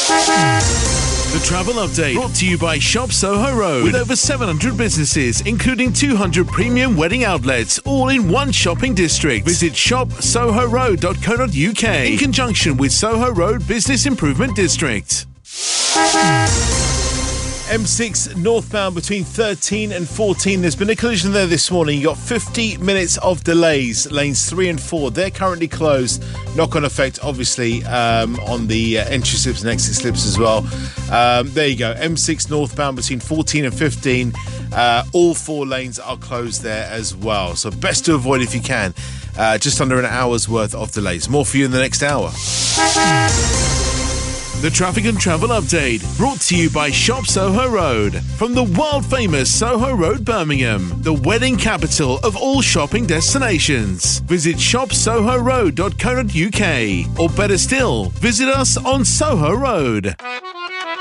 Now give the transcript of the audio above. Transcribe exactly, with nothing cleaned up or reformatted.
The travel update brought to you by Shop Soho Road. With over seven hundred businesses, including two hundred premium wedding outlets, all in one shopping district. Visit shop soho road dot co dot uk in conjunction with Soho Road Business Improvement District. M six northbound between thirteen and fourteen. There's been a collision there this morning. You got fifty minutes of delays. Lanes three and four, they're currently closed. Knock-on effect, obviously, um, on the uh, entry slips and exit slips as well. Um, there you go. M six northbound between fourteen and fifteen. Uh, all four lanes are closed there as well. So best to avoid if you can. Uh, just under an hour's worth of delays. More for you in the next hour. The traffic and travel update brought to you by Shop Soho Road. From the world famous Soho Road, Birmingham, the wedding capital of all shopping destinations. Visit shop soho road dot co dot uk, or better still, visit us on Soho Road.